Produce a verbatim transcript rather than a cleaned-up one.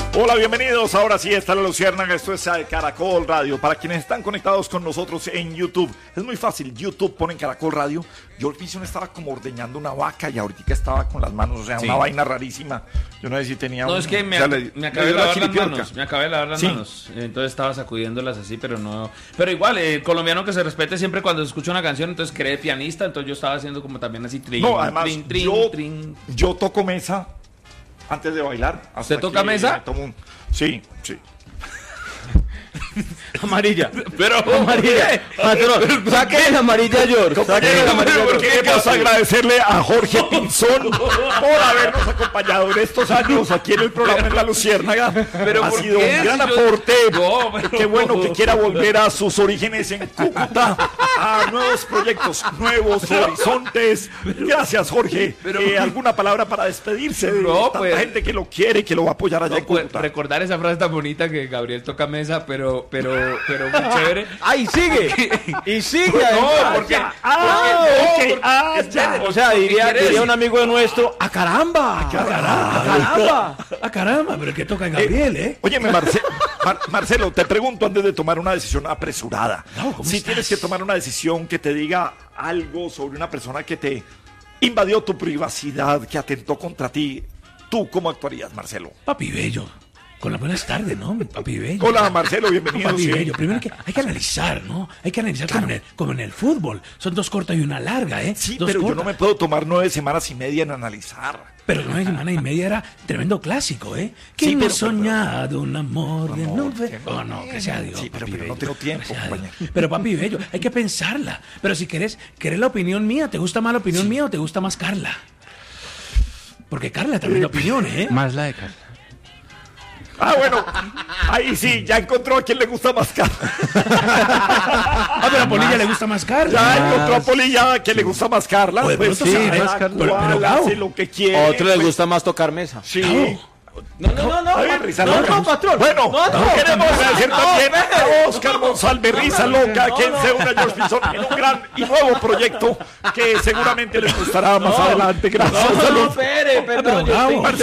Hola, bienvenidos. Ahora sí está la Luciérnaga. Esto es Caracol Radio. Para quienes están conectados con nosotros en YouTube, es muy fácil. YouTube, ponen Caracol Radio. George Mason estaba como ordeñando una vaca y ahorita estaba con las manos, o sea, sí. Una vaina rarísima. Yo no sé si tenía. No, un, es que me, o sea, le, me acabé de lavar las manos. Me acabé de lavar las sí. manos. Entonces estaba sacudiéndolas así, pero no. Pero igual, el colombiano que se respete siempre cuando escucha una canción, entonces cree pianista. Entonces yo estaba haciendo como también así. Trin, no, además, trin, trin, yo, trin. yo toco mesa antes de bailar. ¿Usted toca mesa? Un... Sí, sí. Amarilla. Pero amarilla. Patrón, saquen la amarilla, George. Saquen la amarilla. Queremos agradecerle a Jorge Pinzón por habernos acompañado en estos años aquí en el programa en La Luciérnaga. Pero ha sido qué? un gran si aporte. Yo... No, pero... Qué bueno que quiera volver a sus orígenes en Cúcuta, a nuevos proyectos, nuevos horizontes. Gracias, Jorge. Pero... Eh, ¿Alguna palabra para despedirse de no, tanta pues... gente que lo quiere y que lo va a apoyar allá no, en Cúcuta? Pues, recordar esa frase tan bonita que Gabriel toca mesa, pero, pero, pero muy chévere. ¡Ay, sigue! Y sigue. No, porque... Ah, ah, porque, no, ah, porque, ya. O sea, diría, diría un amigo de nuestro, ¡a caramba! ¡A caramba! ¡A caramba! ¡A caramba! Pero que toca Gabriel, ¿eh? ¿eh? Óyeme, Marce Mar Marcelo, te pregunto antes de tomar una decisión apresurada. No, si estás? Tienes que tomar una decisión que te diga algo sobre una persona que te invadió tu privacidad, que atentó contra ti, ¿tú cómo actuarías, Marcelo? Papi bello. Con las buenas tardes, ¿no? Papi bello. Hola, Marcelo, bienvenido. Papi sí. bello. Primero que hay que analizar, ¿no? Hay que analizar claro. como, en el, como en el fútbol. Son dos cortas y una larga, ¿eh? Sí, dos pero cortas. yo no me puedo tomar nueve semanas y media en analizar. Pero nueve semanas y media era tremendo clásico, ¿eh? ¿Quién sí, no pero, ha soñado pero, un amor de nube? No, oh, no, que sea Dios. Sí, pero, papi pero bello, no tengo tiempo, compañero. Pero papi bello, hay que pensarla. Pero si querés, querés la opinión mía, ¿te gusta más la opinión sí. mía o te gusta más Carla? Porque Carla también la opinión, ¿eh? Más la de Carla. Ah, bueno, ahí sí, ya encontró a quien le gusta más Carla. Ah, pero a Polilla le gusta más Carla. Ya encontró a Polilla a quien le gusta más Carla. Pues, pues sí, más Carla. Pero, pero hace lo que quiere. A otro pues, les gusta más tocar mesa. Sí. No. No, no, no, no, Ay, no, risa no, loca. no, patrón. Bueno, no, no, queremos no, agradecer no, también no, a Oscar Monsalve, Risa Loca, no, quien no. se une a George Pinzón en un gran y nuevo proyecto que seguramente les gustará más no, adelante. Gracias. No, no, espere, perdón. Pero, yo estoy-